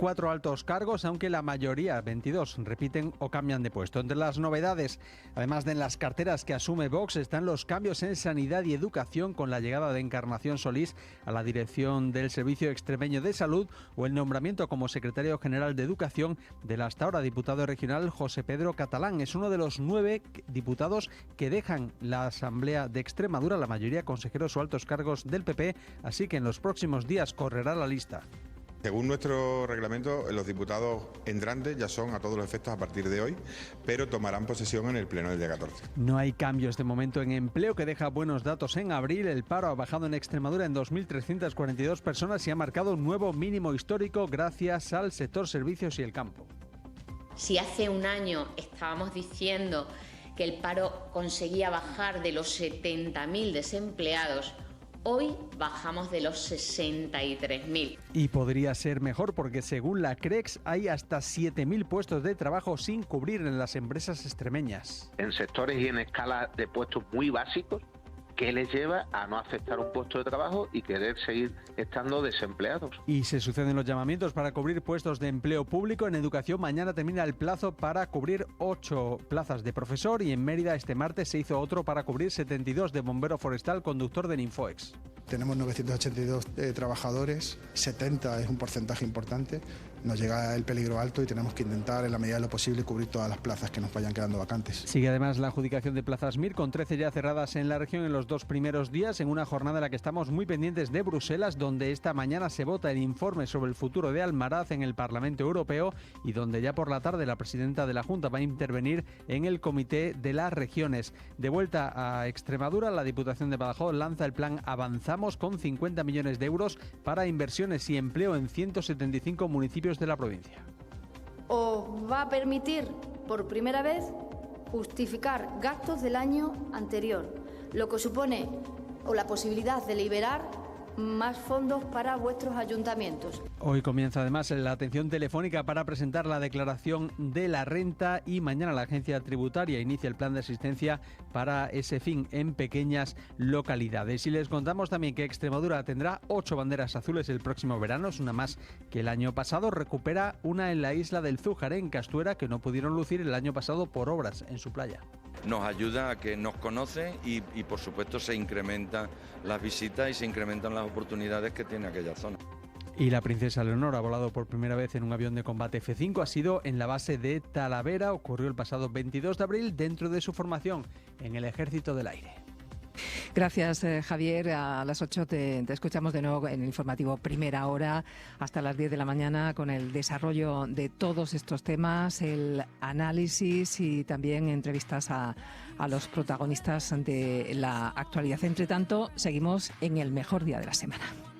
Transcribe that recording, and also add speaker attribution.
Speaker 1: 4 altos cargos, aunque la mayoría, 22, repiten o cambian de puesto. Entre las novedades, además de en las carteras que asume Vox, están los cambios en sanidad y educación con la llegada de Encarnación Solís a la dirección del Servicio Extremeño de Salud o el nombramiento como secretario general de Educación del hasta ahora diputado regional José Pedro Catalán. Es uno de los 9 diputados que dejan la Asamblea de Extremadura, la mayoría consejeros o altos cargos del PP, así que en los próximos días correrá la lista.
Speaker 2: Según nuestro reglamento, los diputados entrantes ya son a todos los efectos a partir de hoy, pero tomarán posesión en el pleno del día 14.
Speaker 1: No hay cambios de momento en empleo, que deja buenos datos en abril. El paro ha bajado en Extremadura en 2.342 personas y ha marcado un nuevo mínimo histórico gracias al sector servicios y el campo.
Speaker 3: Si hace un año estábamos diciendo que el paro conseguía bajar de los 70.000 desempleados, hoy bajamos de los 63.000.
Speaker 1: Y podría ser mejor porque según la CREX hay hasta 7.000 puestos de trabajo sin cubrir en las empresas extremeñas.
Speaker 4: En sectores y en escala de puestos muy básicos, ¿qué les lleva a no aceptar un puesto de trabajo y querer seguir estando desempleados?
Speaker 1: Y se suceden los llamamientos para cubrir puestos de empleo público. En educación mañana termina el plazo para cubrir 8 plazas de profesor y en Mérida este martes se hizo otro para cubrir 72 de bombero forestal conductor del Infoex.
Speaker 5: Tenemos 982 trabajadores, 70 es un porcentaje importante, nos llega el peligro alto y tenemos que intentar en la medida de lo posible cubrir todas las plazas que nos vayan quedando vacantes.
Speaker 1: Sigue además la adjudicación de plazas MIR con 13 ya cerradas en la región en los 2 primeros días, en una jornada en la que estamos muy pendientes de Bruselas, donde esta mañana se vota el informe sobre el futuro de Almaraz en el Parlamento Europeo y donde ya por la tarde la presidenta de la Junta va a intervenir en el Comité de las Regiones. De vuelta a Extremadura, la Diputación de Badajoz lanza el plan Avanzamos con 50 millones de euros para inversiones y empleo en 175 municipios de la provincia.
Speaker 6: Os va a permitir, por primera vez, justificar gastos del año anterior, lo que supone o la posibilidad de liberar más fondos para vuestros ayuntamientos.
Speaker 1: Hoy comienza además la atención telefónica para presentar la declaración de la renta y mañana la agencia tributaria inicia el plan de asistencia para ese fin en pequeñas localidades. Y les contamos también que Extremadura tendrá 8 banderas azules el próximo verano, es una más que el año pasado. Recupera una en la isla del Zújar, en Castuera, que no pudieron lucir el año pasado por obras en su playa.
Speaker 7: Nos ayuda a que nos conocen y por supuesto se incrementan las visitas y se incrementan las oportunidades que tiene aquella zona.
Speaker 1: Y la princesa Leonor ha volado por primera vez en un avión de combate F-5, ha sido en la base de Talavera, ocurrió el pasado 22 de abril dentro de su formación en el Ejército del Aire.
Speaker 8: Gracias, Javier. A las 8 te escuchamos de nuevo en el informativo Primera Hora hasta las 10 de la mañana con el desarrollo de todos estos temas, el análisis y también entrevistas a los protagonistas de la actualidad. Entre tanto, seguimos en el mejor día de la semana.